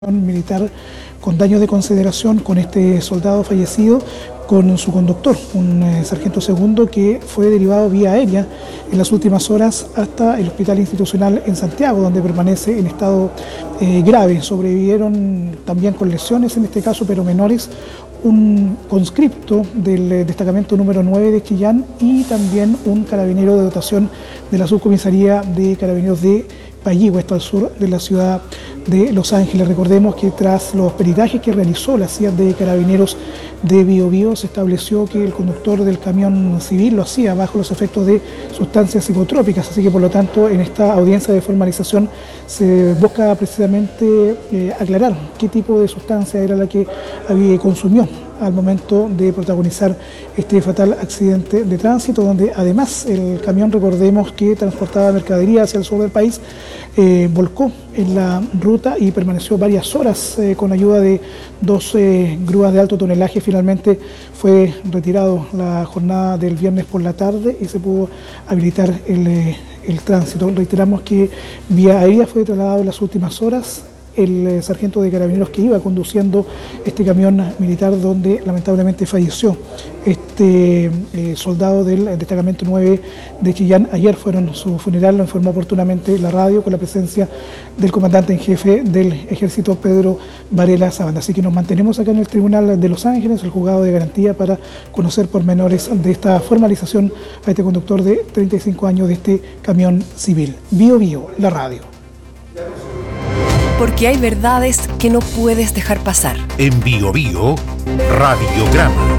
militar con daños de consideración con este soldado fallecido, con su conductor, un sargento segundo que fue derivado vía aérea en las últimas horas hasta el hospital institucional en Santiago, donde permanece en estado grave. Sobrevivieron también con lesiones en este caso, pero menores, un conscripto del destacamento número 9 de Chillán y también un carabinero de dotación de la subcomisaría de carabineros de Payihue, esto al sur de la ciudad de Los Ángeles. Recordemos que tras los peritajes que realizó la CIA de Carabineros de Biobío, se estableció que el conductor del camión civil lo hacía bajo los efectos de sustancias psicotrópicas, así que por lo tanto en esta audiencia de formalización se busca precisamente aclarar qué tipo de sustancia era la que consumió al momento de protagonizar este fatal accidente de tránsito, donde además el camión, recordemos que transportaba mercadería hacia el sur del país, volcó en la ruta y permaneció varias horas con ayuda de dos grúas de alto tonelaje. Finalmente fue retirado la jornada del viernes por la tarde y se pudo habilitar el tránsito. Reiteramos que vía aérea fue trasladado en las últimas horas el sargento de carabineros que iba conduciendo este camión militar, donde lamentablemente falleció este soldado del destacamento 9 de Chillán. Ayer fueron su funeral, lo informó oportunamente la radio con la presencia del comandante en jefe del ejército, Pedro Varela Zabanda. Así que nos mantenemos acá en el Tribunal de Los Ángeles, el juzgado de garantía, para conocer pormenores de esta formalización a este conductor de 35 años de este camión civil. Biobío, la radio. Porque hay verdades que no puedes dejar pasar. En Biobío, Radiograma.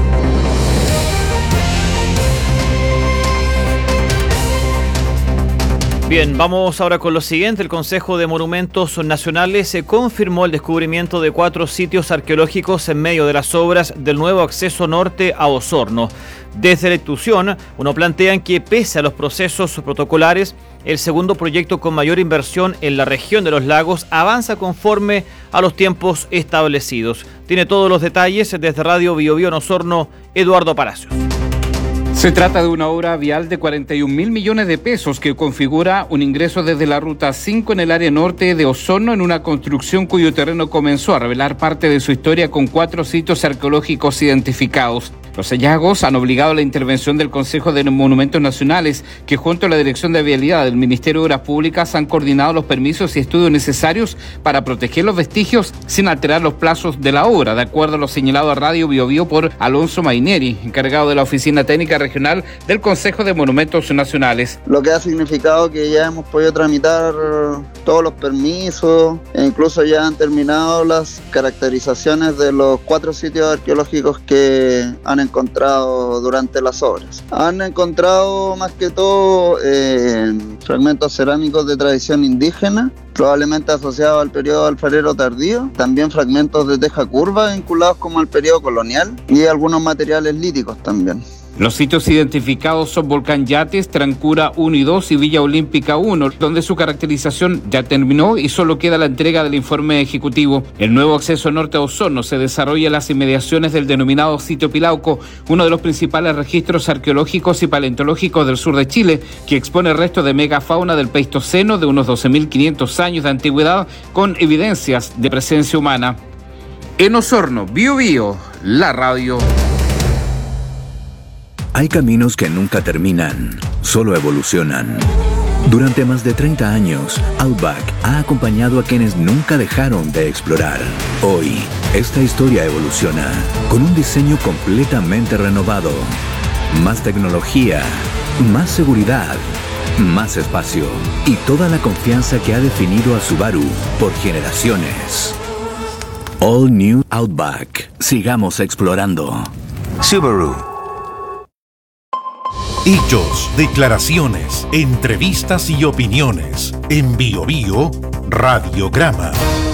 Bien, vamos ahora con lo siguiente. El Consejo de Monumentos Nacionales confirmó el descubrimiento de 4 sitios arqueológicos en medio de las obras del nuevo acceso norte a Osorno. Desde la institución, plantean que pese a los procesos protocolares, el segundo proyecto con mayor inversión en la región de los lagos avanza conforme a los tiempos establecidos. Tiene todos los detalles desde Radio Biobío en Osorno, Eduardo Palacios. Se trata de una obra vial de 41.000 millones de pesos que configura un ingreso desde la Ruta 5 en el área norte de Osorno en una construcción cuyo terreno comenzó a revelar parte de su historia con 4 sitios arqueológicos identificados. Los hallazgos han obligado a la intervención del Consejo de Monumentos Nacionales, que junto a la Dirección de Vialidad del Ministerio de Obras Públicas han coordinado los permisos y estudios necesarios para proteger los vestigios sin alterar los plazos de la obra, de acuerdo a lo señalado a Radio Biobío por Alonso Maineri, encargado de la Oficina Técnica Regional del Consejo de Monumentos Nacionales. Lo que ha significado que ya hemos podido tramitar todos los permisos e incluso ya han terminado las caracterizaciones de los 4 sitios arqueológicos que han encontrado durante las obras. Han encontrado más que todo fragmentos cerámicos de tradición indígena, probablemente asociados al periodo alfarero tardío, también fragmentos de teja curva vinculados como al periodo colonial y algunos materiales líticos también. Los sitios identificados son Volcán Yates, Trancura 1 y 2 y Villa Olímpica 1, donde su caracterización ya terminó y solo queda la entrega del informe ejecutivo. El nuevo acceso norte a Osorno se desarrolla en las inmediaciones del denominado Sitio Pilauco, uno de los principales registros arqueológicos y paleontológicos del sur de Chile, que expone restos de megafauna del Pleistoceno de unos 12.500 años de antigüedad con evidencias de presencia humana. En Osorno, Biobío, la radio. Hay caminos que nunca terminan, solo evolucionan. Durante más de 30 años, Outback ha acompañado a quienes nunca dejaron de explorar. Hoy, esta historia evoluciona con un diseño completamente renovado. Más tecnología, más seguridad, más espacio y toda la confianza que ha definido a Subaru por generaciones. All New Outback. Sigamos explorando. Subaru. Hechos, declaraciones, entrevistas y opiniones. En Biobío, Radiograma.